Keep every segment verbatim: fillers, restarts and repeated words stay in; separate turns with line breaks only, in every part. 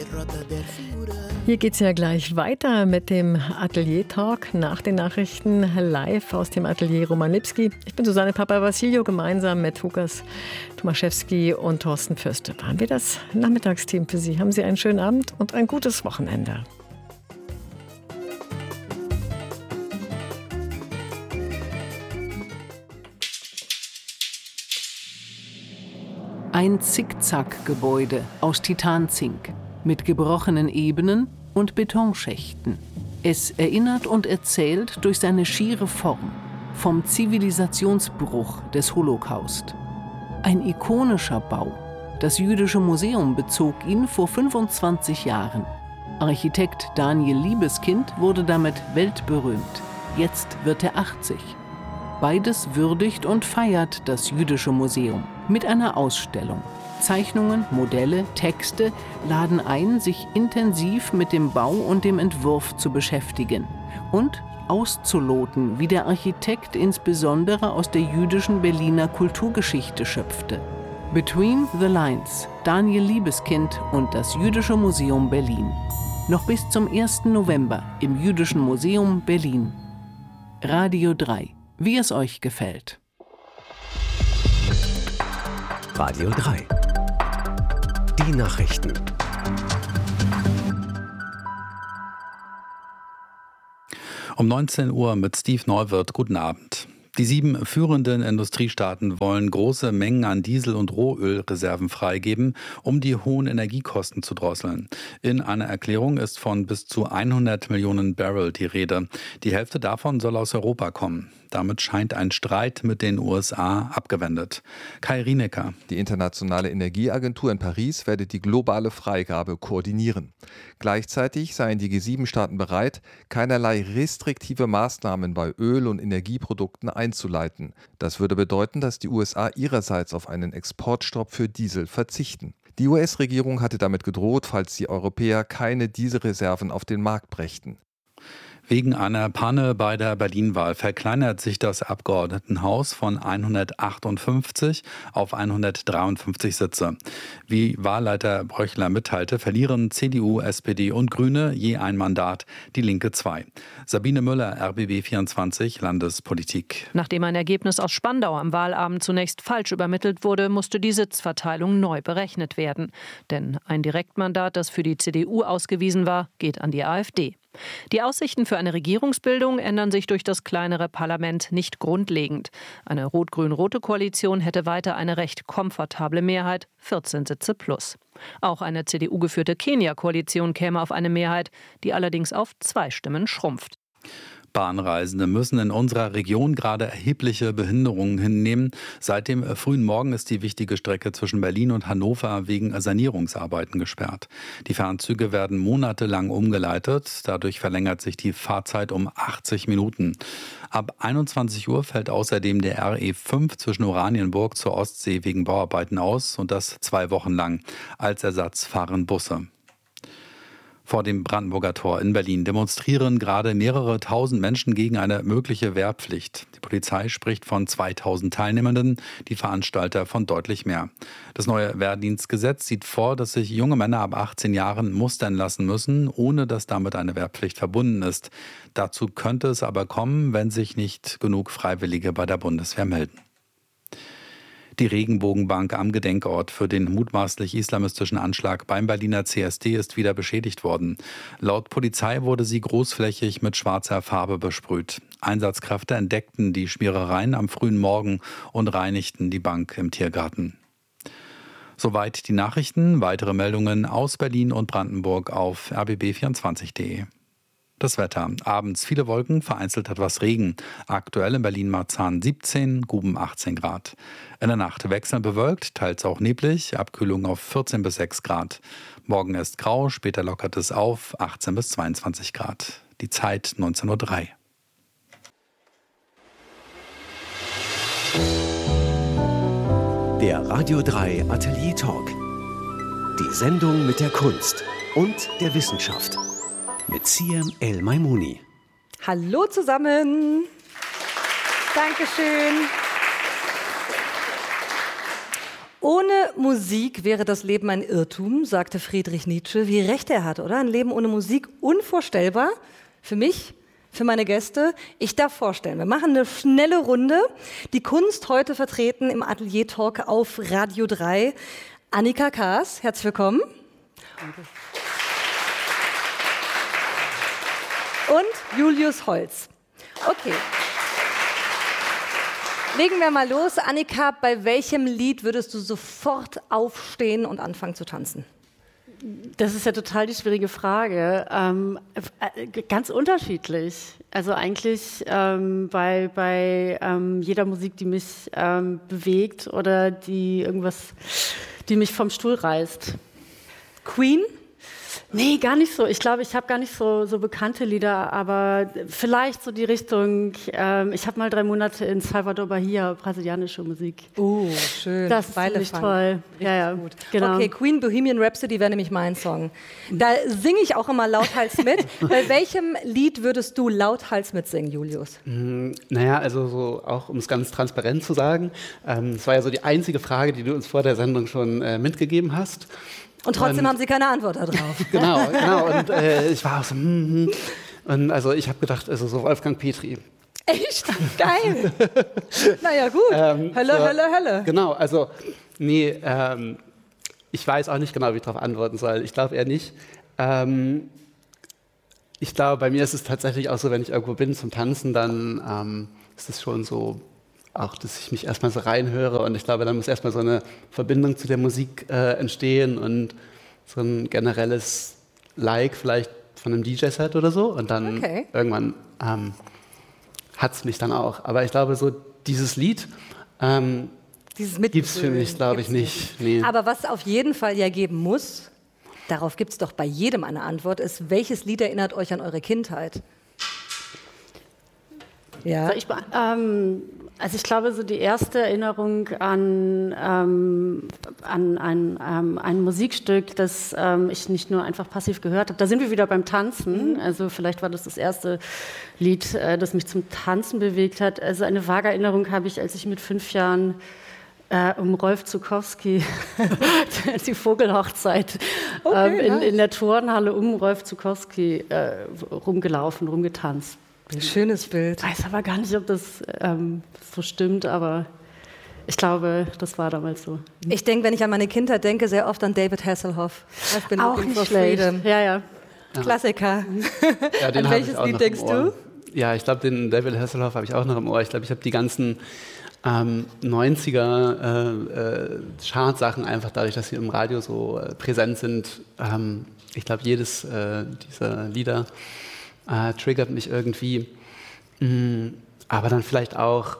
Hier geht es ja gleich weiter mit dem Atelier-Talk nach den Nachrichten live aus dem Atelier Roman Lipski. Ich bin Susanne Papavassilio, gemeinsam mit Hukas Tomaszewski und Thorsten Fürste. Waren wir das Nachmittagsteam für Sie? Haben Sie einen schönen Abend und ein gutes Wochenende.
Ein Zickzack-Gebäude aus Titanzink mit gebrochenen Ebenen und Betonschächten. Es erinnert und erzählt durch seine schiere Form vom Zivilisationsbruch des Holocaust. Ein ikonischer Bau. Das Jüdische Museum bezog ihn vor fünfundzwanzig Jahren. Architekt Daniel Liebeskind wurde damit weltberühmt. Jetzt wird er achtzig. Beides würdigt und feiert das Jüdische Museum mit einer Ausstellung. Zeichnungen, Modelle, Texte laden ein, sich intensiv mit dem Bau und dem Entwurf zu beschäftigen und auszuloten, wie der Architekt insbesondere aus der jüdischen Berliner Kulturgeschichte schöpfte. Between the Lines, Daniel Liebeskind und das Jüdische Museum Berlin. Noch bis zum ersten November im Jüdischen Museum Berlin. Radio drei, wie es euch gefällt.
Radio drei. Die Nachrichten.
Um neunzehn Uhr mit Steve Neuwirth. Guten Abend. Die sieben führenden Industriestaaten wollen große Mengen an Diesel- und Rohölreserven freigeben, um die hohen Energiekosten zu drosseln. In einer Erklärung ist von bis zu hundert Millionen Barrel die Rede. Die Hälfte davon soll aus Europa kommen. Damit scheint ein Streit mit den U S A abgewendet. Kai Rienecker.
Die Internationale Energieagentur in Paris werde die globale Freigabe koordinieren. Gleichzeitig seien die G sieben Staaten bereit, keinerlei restriktive Maßnahmen bei Öl- und Energieprodukten einzuleiten. Das würde bedeuten, dass die U S A ihrerseits auf einen Exportstopp für Diesel verzichten. Die U S-Regierung hatte damit gedroht, falls die Europäer keine Dieselreserven auf den Markt brächten.
Wegen einer Panne bei der Berlin-Wahl verkleinert sich das Abgeordnetenhaus von hundertachtundfünfzig auf hundertdreiundfünfzig Sitze. Wie Wahlleiter Bröchler mitteilte, verlieren C D U, S P D und Grüne je ein Mandat, die Linke zwei. Sabine Müller, R B B vierundzwanzig, Landespolitik.
Nachdem ein Ergebnis aus Spandau am Wahlabend zunächst falsch übermittelt wurde, musste die Sitzverteilung neu berechnet werden. Denn ein Direktmandat, das für die C D U ausgewiesen war, geht an die AfD. Die Aussichten für eine Regierungsbildung ändern sich durch das kleinere Parlament nicht grundlegend. Eine rot-grün-rote Koalition hätte weiter eine recht komfortable Mehrheit, vierzehn Sitze plus. Auch eine C D U-geführte Kenia-Koalition käme auf eine Mehrheit, die allerdings auf zwei Stimmen schrumpft.
Bahnreisende müssen in unserer Region gerade erhebliche Behinderungen hinnehmen. Seit dem frühen Morgen ist die wichtige Strecke zwischen Berlin und Hannover wegen Sanierungsarbeiten gesperrt. Die Fernzüge werden monatelang umgeleitet. Dadurch verlängert sich die Fahrzeit um achtzig Minuten. Ab einundzwanzig Uhr fällt außerdem der R E fünf zwischen Oranienburg zur Ostsee wegen Bauarbeiten aus und das zwei Wochen lang. Als Ersatz fahren Busse. Vor dem Brandenburger Tor in Berlin demonstrieren gerade mehrere tausend Menschen gegen eine mögliche Wehrpflicht. Die Polizei spricht von zweitausend Teilnehmenden, die Veranstalter von deutlich mehr. Das neue Wehrdienstgesetz sieht vor, dass sich junge Männer ab achtzehn Jahren mustern lassen müssen, ohne dass damit eine Wehrpflicht verbunden ist. Dazu könnte es aber kommen, wenn sich nicht genug Freiwillige bei der Bundeswehr melden. Die Regenbogenbank am Gedenkort für den mutmaßlich islamistischen Anschlag beim Berliner C S D ist wieder beschädigt worden. Laut Polizei wurde sie großflächig mit schwarzer Farbe besprüht. Einsatzkräfte entdeckten die Schmierereien am frühen Morgen und reinigten die Bank im Tiergarten. Soweit die Nachrichten. Weitere Meldungen aus Berlin und Brandenburg auf r b b vierundzwanzig punkt de. Das Wetter. Abends viele Wolken, vereinzelt etwas Regen. Aktuell in Berlin-Marzahn siebzehn, Guben achtzehn Grad. In der Nacht wechselnd bewölkt, teils auch neblig, Abkühlung auf vierzehn bis sechs Grad. Morgen ist grau, später lockert es auf, achtzehn bis zweiundzwanzig Grad. Die Zeit neunzehn Uhr drei.
Der Radio drei Atelier Talk. Die Sendung mit der Kunst und der Wissenschaft. Mit Siem El-Maimouni.
Hallo zusammen. Dankeschön. Ohne Musik wäre das Leben ein Irrtum, sagte Friedrich Nietzsche. Wie recht er hat, oder? Ein Leben ohne Musik unvorstellbar. Für mich, für meine Gäste. Ich darf vorstellen, wir machen eine schnelle Runde. Die Kunst heute vertreten im Atelier Talk auf Radio drei. Annika Kaas, herzlich willkommen. Danke. Und Julius Holz. Okay. Legen wir mal los. Annika, bei welchem Lied würdest du sofort aufstehen und anfangen zu tanzen?
Das ist ja total die schwierige Frage. Ähm, äh, ganz unterschiedlich. Also eigentlich ähm, bei, bei ähm, jeder Musik, die mich ähm, bewegt oder die irgendwas, die mich vom Stuhl reißt.
Queen?
Nee, gar nicht so. Ich glaube, ich habe gar nicht so, so bekannte Lieder, aber vielleicht so die Richtung, ähm, ich habe mal drei Monate in Salvador Bahia brasilianische Musik.
Oh, schön.
Das ist ziemlich toll.
Richtig
ja, ja.
gut.
Genau.
Okay, Queen Bohemian Rhapsody wäre nämlich mein Song. Da singe ich auch immer lauthals mit. Bei welchem Lied würdest du lauthals mitsingen, Julius?
Mm, naja, also so auch um es ganz transparent zu sagen, ähm, es war ja so die einzige Frage, die du uns vor der Sendung schon äh, mitgegeben hast.
Und trotzdem
und,
haben Sie keine Antwort darauf.
Genau, genau. Und äh, ich war auch so, mm, mm. Und also ich habe gedacht, also so Wolfgang Petri.
Echt? Geil. Naja, gut. Ähm, Hölle, so, Hölle, Hölle.
Genau, also, nee, ähm, ich weiß auch nicht genau, wie ich darauf antworten soll. Ich glaube eher nicht. Ähm, ich glaube, bei mir ist es tatsächlich auch so, wenn ich irgendwo bin zum Tanzen, dann ähm, ist es schon so, auch, dass ich mich erstmal so reinhöre und ich glaube, dann muss erstmal so eine Verbindung zu der Musik äh, entstehen und so ein generelles Like vielleicht von einem D J-Set oder so und dann okay. irgendwann ähm, hat es mich dann auch. Aber ich glaube, so dieses Lied ähm, gibt es für mich, glaube ich, nicht. Nee.
Aber was auf jeden Fall ja geben muss, darauf gibt es doch bei jedem eine Antwort, ist, welches Lied erinnert euch an eure Kindheit? Ja.
Also ich, ähm, also ich glaube, so die erste Erinnerung an, ähm, an ein, ähm, ein Musikstück, das ähm, ich nicht nur einfach passiv gehört habe, da sind wir wieder beim Tanzen. Mhm. Also vielleicht war das das erste Lied, äh, das mich zum Tanzen bewegt hat. Also eine vage Erinnerung habe ich, als ich mit fünf Jahren äh, um Rolf Zuckowski die Vogelhochzeit okay, ähm, in, nice. in der Turnhalle um Rolf Zuckowski äh, rumgelaufen, rumgetanzt.
Ein schönes Bild.
Ich weiß aber gar nicht, ob das ähm, so stimmt, aber ich glaube, das war damals so.
Ich denke, wenn ich an meine Kindheit denke, sehr oft an David Hasselhoff.
I've been auch nicht schlecht. Ja, ja.
Klassiker.
Ja, den
an welches Lied denkst du?
Ja, ich glaube, den David Hasselhoff habe ich auch noch im Ohr. Ich glaube, ich habe die ganzen ähm, neunziger äh, äh, Chartsachen einfach dadurch, dass sie im Radio so äh, präsent sind. Ähm, ich glaube, jedes äh, dieser Lieder Äh, triggert mich irgendwie, mm, aber dann vielleicht auch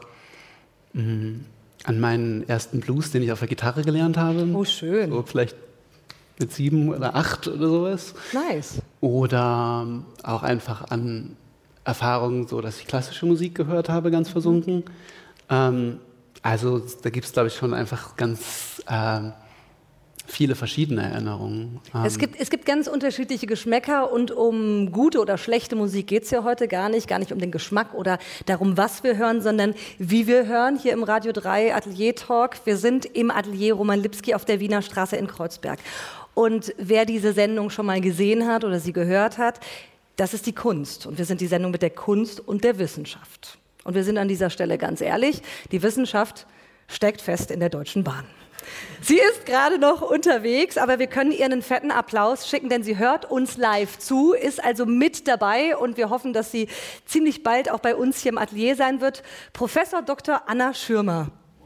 mm, an meinen ersten Blues, den ich auf der Gitarre gelernt habe.
Oh, schön.
So vielleicht mit sieben oder acht oder sowas.
Nice.
Oder auch einfach an Erfahrungen, so dass ich klassische Musik gehört habe, ganz versunken. Mhm. Ähm, also da gibt es, glaube ich, schon einfach ganz äh, viele verschiedene Erinnerungen.
Es gibt, es gibt ganz unterschiedliche Geschmäcker und um gute oder schlechte Musik geht es ja heute gar nicht, gar nicht um den Geschmack oder darum, was wir hören, sondern wie wir hören, hier im Radio drei Atelier Talk. Wir sind im Atelier Roman Lipski auf der Wiener Straße in Kreuzberg. Und wer diese Sendung schon mal gesehen hat oder sie gehört hat, das ist die Kunst. Und wir sind die Sendung mit der Kunst und der Wissenschaft. Und wir sind an dieser Stelle ganz ehrlich, die Wissenschaft steckt fest in der Deutschen Bahn. Sie ist gerade noch unterwegs, aber wir können ihr einen fetten Applaus schicken, denn sie hört uns live zu, ist also mit dabei und wir hoffen, dass sie ziemlich bald auch bei uns hier im Atelier sein wird. Professor Doktor Anna Schirmer.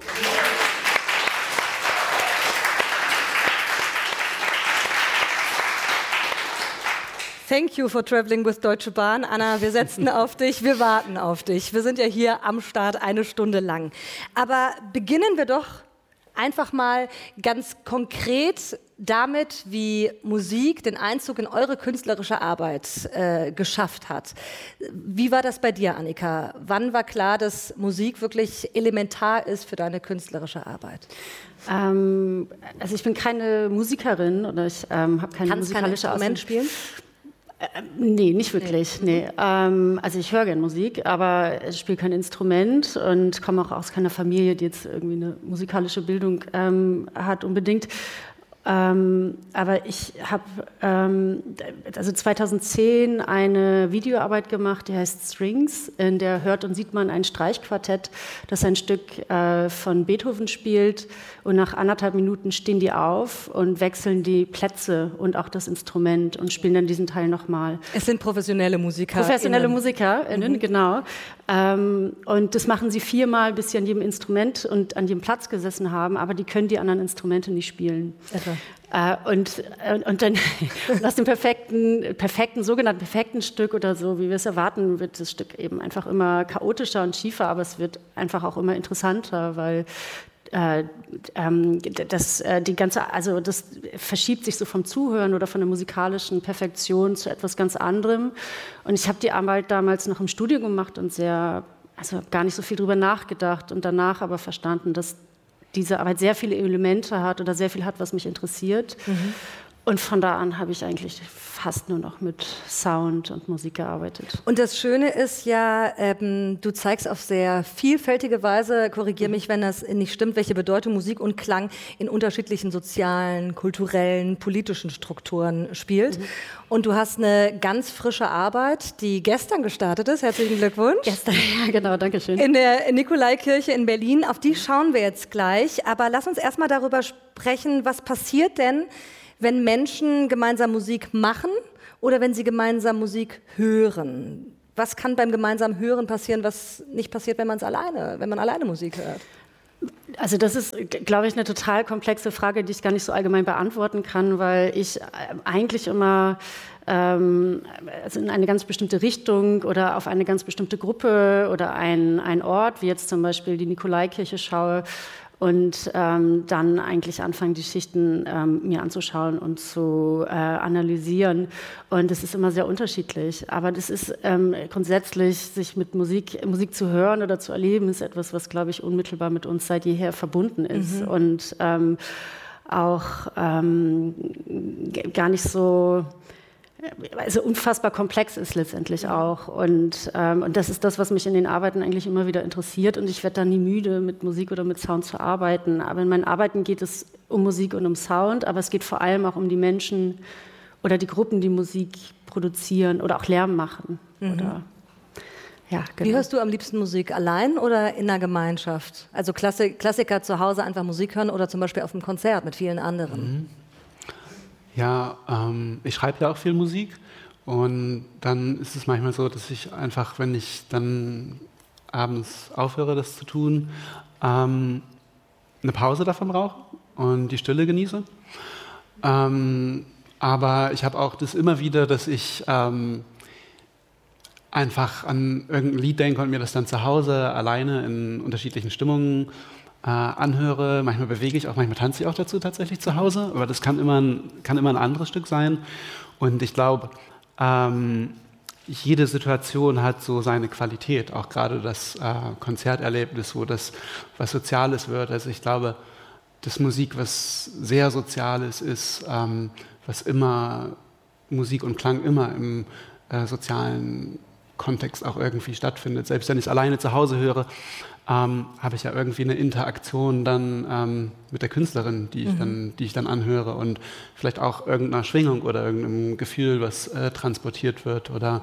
Thank you for traveling with Deutsche Bahn. Anna, wir setzen auf dich, wir warten auf dich. Wir sind ja hier am Start eine Stunde lang. Aber beginnen wir doch einfach mal ganz konkret damit, wie Musik den Einzug in eure künstlerische Arbeit äh, geschafft hat. Wie war das bei dir, Annika? Wann war klar, dass Musik wirklich elementar ist für deine künstlerische Arbeit?
Ähm, also ich bin keine Musikerin oder ich ähm, habe keine
Kannst
musikalische
kein Instrument
Ausbildung.
spielen?
Äh, nee, nicht wirklich. Nee. Nee. Ähm, also ich höre gerne Musik, aber ich spiele kein Instrument und komme auch aus keiner Familie, die jetzt irgendwie eine musikalische Bildung ähm, hat unbedingt. Ähm, aber ich habe ähm, also zweitausendzehn eine Videoarbeit gemacht, die heißt Strings, in der hört und sieht man ein Streichquartett, das ein Stück äh, von Beethoven spielt, und nach anderthalb Minuten stehen die auf und wechseln die Plätze und auch das Instrument und spielen dann diesen Teil nochmal.
Es sind professionelle Musiker.
Professionelle MusikerInnen, mhm. genau. Ähm, und das machen sie viermal, bis sie an jedem Instrument und an jedem Platz gesessen haben, aber die können die anderen Instrumente nicht spielen. Okay. Äh, und, und dann und aus dem perfekten, perfekten, sogenannten perfekten Stück oder so, wie wir es erwarten, wird das Stück eben einfach immer chaotischer und schiefer, aber es wird einfach auch immer interessanter, weil Äh, ähm, das, äh, die ganze, also das verschiebt sich so vom Zuhören oder von der musikalischen Perfektion zu etwas ganz anderem. Und ich habe die Arbeit damals noch im Studio gemacht und sehr, also gar nicht so viel drüber nachgedacht und danach aber verstanden, dass diese Arbeit sehr viele Elemente hat oder sehr viel hat, was mich interessiert. Mhm. Und von da an habe ich eigentlich fast nur noch mit Sound und Musik gearbeitet.
Und das Schöne ist ja, ähm, du zeigst auf sehr vielfältige Weise, korrigiere mich, wenn das nicht stimmt, welche Bedeutung Musik und Klang in unterschiedlichen sozialen, kulturellen, politischen Strukturen spielt. Mhm. Und du hast eine ganz frische Arbeit, die gestern gestartet ist. Herzlichen Glückwunsch.
Gestern, ja genau, danke schön.
In der Nikolaikirche in Berlin. Auf die schauen wir jetzt gleich. Aber lass uns erstmal darüber sprechen, was passiert denn, wenn Menschen gemeinsam Musik machen oder wenn sie gemeinsam Musik hören? Was kann beim gemeinsamen Hören passieren, was nicht passiert, wenn man es alleine, wenn man alleine Musik hört?
Also das ist, glaube ich, eine total komplexe Frage, die ich gar nicht so allgemein beantworten kann, weil ich eigentlich immer ähm, also in eine ganz bestimmte Richtung oder auf eine ganz bestimmte Gruppe oder ein, ein Ort, wie jetzt zum Beispiel die Nikolaikirche schaue, und ähm, dann eigentlich anfangen, die Schichten ähm, mir anzuschauen und zu äh, analysieren. Und es ist immer sehr unterschiedlich. Aber das ist ähm, grundsätzlich, sich mit Musik, Musik zu hören oder zu erleben, ist etwas, was, glaube ich, unmittelbar mit uns seit jeher verbunden ist. Mhm. Und ähm, auch ähm, gar nicht so... also unfassbar komplex ist letztendlich auch. Und, ähm, und das ist das, was mich in den Arbeiten eigentlich immer wieder interessiert. Und ich werde da nie müde, mit Musik oder mit Sound zu arbeiten. Aber in meinen Arbeiten geht es um Musik und um Sound, aber es geht vor allem auch um die Menschen oder die Gruppen, die Musik produzieren oder auch Lärm machen. Mhm. Oder, ja, genau.
Wie hörst du am liebsten Musik? Allein oder in einer Gemeinschaft? Also Klassik, Klassiker zu Hause einfach Musik hören oder zum Beispiel auf einem Konzert mit vielen anderen?
Mhm. Ja, ähm, ich schreibe ja auch viel Musik und dann ist es manchmal so, dass ich einfach, wenn ich dann abends aufhöre, das zu tun, ähm, eine Pause davon brauche und die Stille genieße. Ähm, aber ich habe auch das immer wieder, dass ich ähm, einfach an irgendein Lied denke und mir das dann zu Hause alleine in unterschiedlichen Stimmungen Äh, anhöre. Manchmal bewege ich auch, manchmal tanze ich auch dazu tatsächlich zu Hause, aber das kann immer ein, kann immer ein anderes Stück sein. Und ich glaube, ähm, jede Situation hat so seine Qualität, auch gerade das äh, Konzerterlebnis, wo das was Soziales wird. Also ich glaube, dass Musik was sehr Soziales ist, ähm, was immer, Musik und Klang immer im äh, sozialen Kontext auch irgendwie stattfindet. Selbst wenn ich es alleine zu Hause höre, Ähm, habe ich ja irgendwie eine Interaktion dann ähm, mit der Künstlerin, die ich, mhm. dann, die ich dann anhöre und vielleicht auch irgendeiner Schwingung oder irgendeinem Gefühl, was äh, transportiert wird oder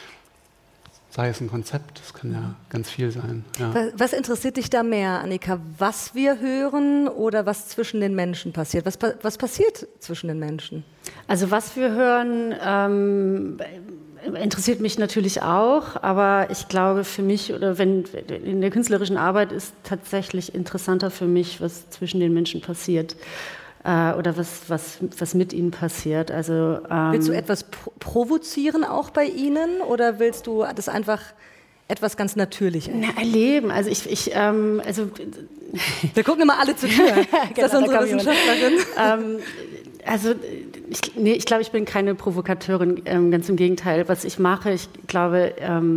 sei es ein Konzept, das kann ja ganz viel sein. Ja.
Was, was interessiert dich da mehr, Annika? Was wir hören oder was zwischen den Menschen passiert? Was, was passiert zwischen den Menschen?
Also was wir hören, ähm, interessiert mich natürlich auch, aber ich glaube für mich oder wenn in der künstlerischen Arbeit ist tatsächlich interessanter für mich, was zwischen den Menschen passiert äh, oder was, was, was mit ihnen passiert. Also, ähm,
willst du etwas pro- provozieren auch bei ihnen oder willst du das einfach etwas ganz Natürliches?
Na, erleben. Also ich, ich ähm, also
wir gucken immer alle zur Tür. Ist das
genau,
unsere Wissenschaftlerin?
ähm, Also ich, nee, ich glaube, ich bin keine Provokateurin, ähm, ganz im Gegenteil. Was ich mache, ich glaube, ähm,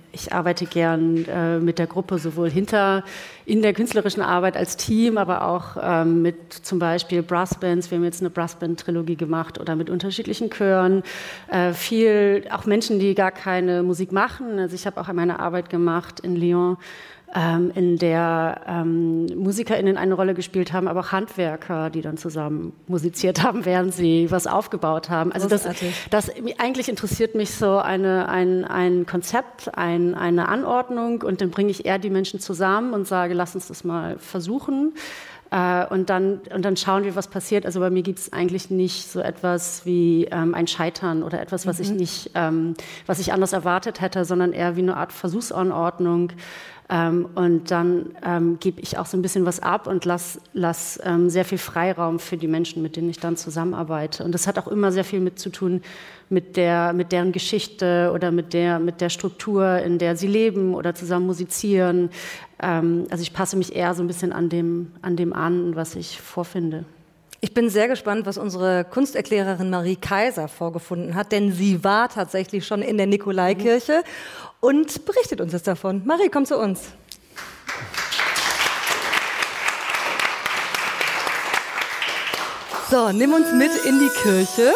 ich arbeite gern äh, mit der Gruppe, sowohl hinter in der künstlerischen Arbeit als Team, aber auch ähm, mit zum Beispiel Brassbands. Wir haben jetzt eine Brassband-Trilogie gemacht oder mit unterschiedlichen Chören. Äh, viel, auch Menschen, die gar keine Musik machen. Also ich habe auch meine Arbeit gemacht in Lyon, ähm, in der ähm, MusikerInnen eine Rolle gespielt haben, aber auch Handwerker, die dann zusammen musiziert haben, während sie was aufgebaut haben. Also das, das eigentlich interessiert mich so eine, ein, ein Konzept, ein, eine Anordnung, und dann bringe ich eher die Menschen zusammen und sage, lass uns das mal versuchen. Äh, und, dann, und dann schauen wir, was passiert. Also bei mir gibt es eigentlich nicht so etwas wie ähm, ein Scheitern oder etwas, was mhm. ich nicht, ähm, was ich anders erwartet hätte, sondern eher wie eine Art Versuchsanordnung. Ähm, und dann ähm, gebe ich auch so ein bisschen was ab und lasse lass, ähm, sehr viel Freiraum für die Menschen, mit denen ich dann zusammenarbeite. Und das hat auch immer sehr viel mit zu tun mit, der, mit deren Geschichte oder mit der, mit der Struktur, in der sie leben oder zusammen musizieren. Ähm, also ich passe mich eher so ein bisschen an dem, an dem an, was ich vorfinde.
Ich bin sehr gespannt, was unsere Kunsterklärerin Marie Kaiser vorgefunden hat, denn sie war tatsächlich schon in der Nikolaikirche und berichtet uns jetzt davon. Marie, komm zu uns. So, nimm uns mit in die Kirche.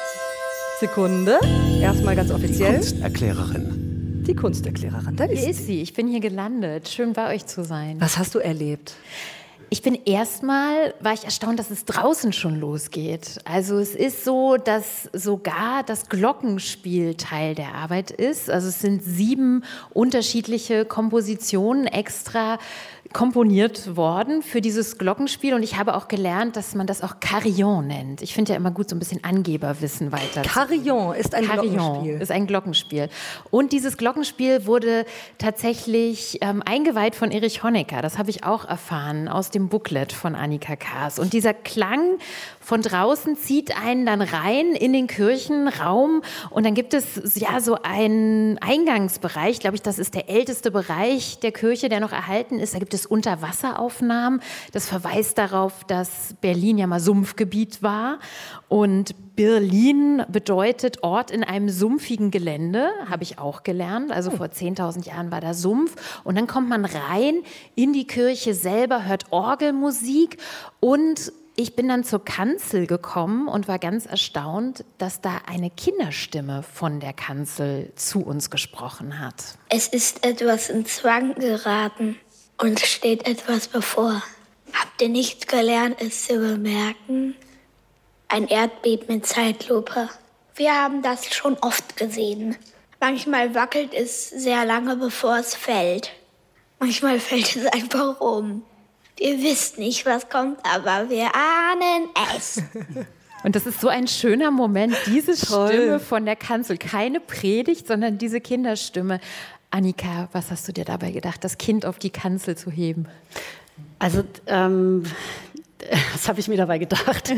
Sekunde. Erstmal ganz offiziell.
Die Kunsterklärerin.
Die Kunsterklärerin, da ist
Hier ist sie. Ich bin hier gelandet. Schön, bei euch zu sein.
Was hast du erlebt?
Ich bin erstmal, war ich erstaunt, dass es draußen schon losgeht. Also es ist so, dass sogar das Glockenspiel Teil der Arbeit ist. Also es sind sieben unterschiedliche Kompositionen extra komponiert worden für dieses Glockenspiel, und ich habe auch gelernt, dass man das auch Carillon nennt. Ich finde ja immer gut, so ein bisschen Angeberwissen weiter.
Carillon ist ein
Carillon
Glockenspiel.
ist ein Glockenspiel. Und dieses Glockenspiel wurde tatsächlich ähm, eingeweiht von Erich Honecker. Das habe ich auch erfahren aus dem Booklet von Annika Kaas. Und dieser Klang von draußen zieht einen dann rein in den Kirchenraum, und dann gibt es ja so einen Eingangsbereich, glaube ich, das ist der älteste Bereich der Kirche, der noch erhalten ist. Da gibt es Unterwasseraufnahmen. Das verweist darauf, dass Berlin ja mal Sumpfgebiet war. Und Berlin bedeutet Ort in einem sumpfigen Gelände, habe ich auch gelernt. Also vor zehntausend Jahren war da Sumpf. Und dann kommt man rein in die Kirche selber, hört Orgelmusik, und ich bin dann zur Kanzel gekommen und war ganz erstaunt, dass da eine Kinderstimme von der Kanzel zu uns gesprochen hat.
Es ist etwas in Zwang geraten und steht etwas bevor. Habt ihr nicht gelernt, es zu bemerken? Ein Erdbeben in Zeitlupe. Wir haben das schon oft gesehen. Manchmal wackelt es sehr lange, bevor es fällt. Manchmal fällt es einfach um. Wir wissen nicht, was kommt, aber wir ahnen es.
Und das ist so ein schöner Moment, diese
Toll.
Stimme von der Kanzel. Keine Predigt, sondern diese Kinderstimme. Annika, was hast du dir dabei gedacht, das Kind auf die Kanzel zu heben?
Also, ähm, was habe ich mir dabei gedacht?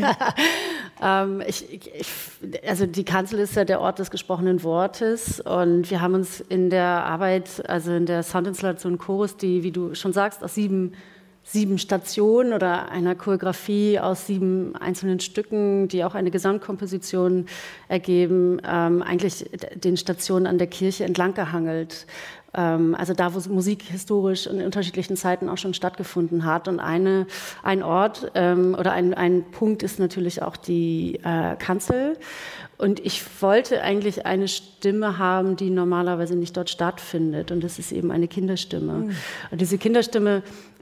ähm, ich, ich, also die Kanzel ist ja der Ort des gesprochenen Wortes, und wir haben uns in der Arbeit, also in der Soundinstallation Chorus, die, wie du schon sagst, aus sieben sieben Stationen oder einer Choreografie aus sieben einzelnen Stücken, die auch eine Gesamtkomposition ergeben, ähm, eigentlich den Stationen an der Kirche entlang gehangelt. Ähm, also da, wo Musik historisch in unterschiedlichen Zeiten auch schon stattgefunden hat. Und eine, ein Ort ähm, oder ein, ein Punkt ist natürlich auch die äh, Kanzel. Und ich wollte eigentlich eine Stimme haben, die normalerweise nicht dort stattfindet. Und das ist eben eine Kinderstimme. Mhm. Und diese Kinderstimme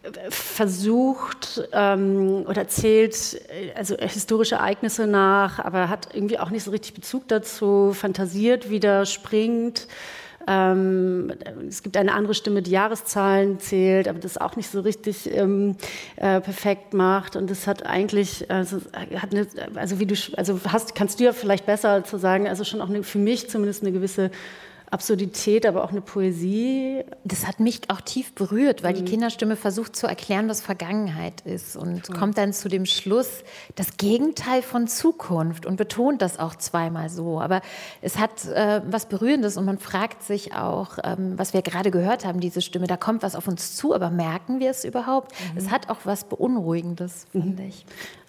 versucht ähm, oder erzählt also historische Ereignisse nach, aber hat irgendwie auch nicht so richtig Bezug dazu, fantasiert wieder, springt. Ähm, es gibt eine andere Stimme, die Jahreszahlen zählt, aber das auch nicht so richtig ähm, äh, perfekt macht. Und das hat eigentlich, also, hat eine, also wie du, also hast, kannst du ja vielleicht besser zu sagen, also schon auch eine, für mich zumindest eine gewisse Absurdität, aber auch eine Poesie.
Das hat mich auch tief berührt, weil mhm. die Kinderstimme versucht zu erklären, was Vergangenheit ist, und mhm. kommt dann zu dem Schluss, das Gegenteil von Zukunft, und betont das auch zweimal so. Aber es hat äh, was Berührendes, und man fragt sich auch, ähm, was wir gerade gehört haben, diese Stimme, da kommt was auf uns zu, aber merken wir es überhaupt? Mhm. Es hat auch was Beunruhigendes, finde mhm. ich.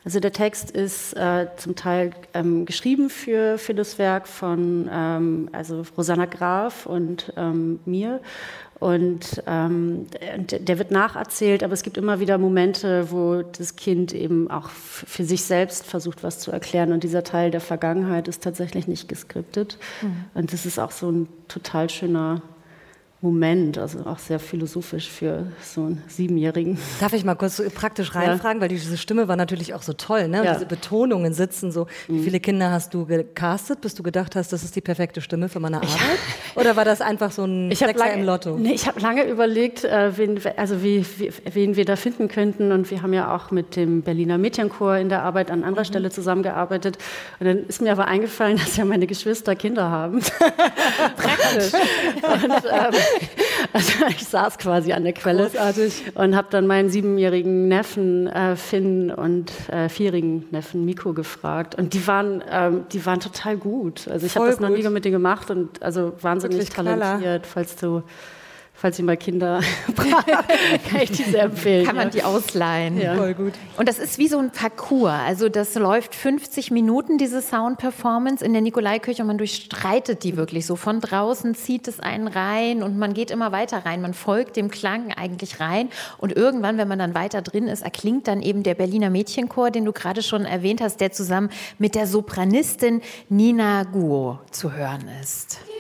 Also der Text ist äh, zum Teil ähm, geschrieben für, für das Werk von ähm, also Rosanna Graf und ähm, mir. Und ähm, der wird nacherzählt, aber es gibt immer wieder Momente, wo das Kind eben auch für sich selbst versucht, was zu erklären. Und dieser Teil der Vergangenheit ist tatsächlich nicht geskriptet. Mhm. Und das ist auch so ein total schöner Moment, also auch sehr philosophisch für so einen Siebenjährigen.
Darf ich mal kurz praktisch reinfragen, ja. weil diese Stimme war natürlich auch so toll, ne? Ja. Diese Betonungen sitzen so. Mhm. Wie viele Kinder hast du gecastet, bis du gedacht hast, das ist die perfekte Stimme für meine Arbeit? Ja. Oder war das einfach so ein Sechser im Lotto?
Nee, ich habe lange überlegt, äh, wen, also wie, wie, wen wir da finden könnten, und wir haben ja auch mit dem Berliner Mädchenchor in der Arbeit an anderer mhm. Stelle zusammengearbeitet. Und dann ist mir aber eingefallen, dass ja meine Geschwister Kinder haben. Praktisch. Und, ähm, also ich saß quasi an der Quelle. Großartig. Und habe dann meinen siebenjährigen Neffen äh, Finn und äh, vierjährigen Neffen Miko gefragt. Und die waren, ähm, die waren total gut. Also ich habe das noch nie mit denen gemacht und also wahnsinnig wirklich talentiert, falls du Falls Sie mal Kinder brauchen, kann ich die sehr empfehlen.
Kann man die ausleihen.
Ja. Voll gut.
Und das ist wie so ein Parcours. Also das läuft fünfzig Minuten, diese Sound-Performance in der Nikolaikirche, und man durchstreitet die wirklich so. Von draußen zieht es einen rein und man geht immer weiter rein. Man folgt dem Klang eigentlich rein. Und irgendwann, wenn man dann weiter drin ist, erklingt dann eben der Berliner Mädchenchor, den du gerade schon erwähnt hast, der zusammen mit der Sopranistin Nina Guo zu hören ist.